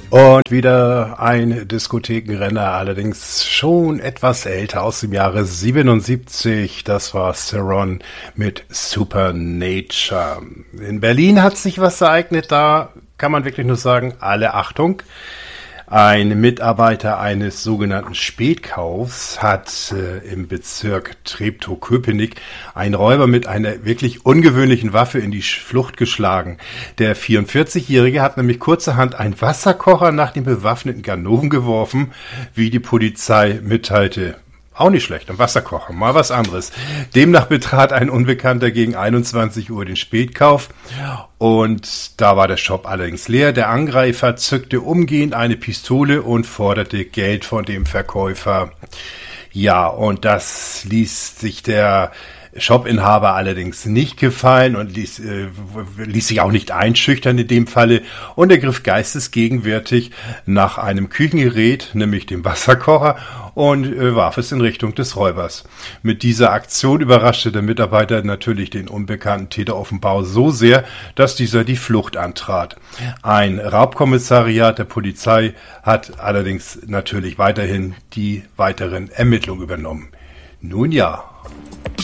Und wieder ein Diskothekenrenner, allerdings schon etwas älter, aus dem Jahre 77. Das war Ceron mit Supernature. In Berlin hat sich was ereignet, da kann man wirklich nur sagen, alle Achtung. Ein Mitarbeiter eines sogenannten Spätkaufs hat im Bezirk Treptow-Köpenick einen Räuber mit einer wirklich ungewöhnlichen Waffe in die Flucht geschlagen. Der 44-Jährige hat nämlich kurzerhand einen Wasserkocher nach den bewaffneten Ganoven geworfen, wie die Polizei mitteilte. Auch nicht schlecht, ein Wasserkocher, mal was anderes. Demnach betrat ein Unbekannter gegen 21 Uhr den Spätkauf und da war der Shop allerdings leer. Der Angreifer zückte umgehend eine Pistole und forderte Geld von dem Verkäufer. Ja, und das ließ sich der Shopinhaber allerdings nicht gefallen und ließ sich auch nicht einschüchtern in dem Falle und er griff geistesgegenwärtig nach einem Küchengerät, nämlich dem Wasserkocher, und warf es in Richtung des Räubers. Mit dieser Aktion überraschte der Mitarbeiter natürlich den unbekannten Täter offenbar so sehr, dass dieser die Flucht antrat. Ein Raubkommissariat der Polizei hat allerdings natürlich weiterhin die weiteren Ermittlungen übernommen. Nun ja.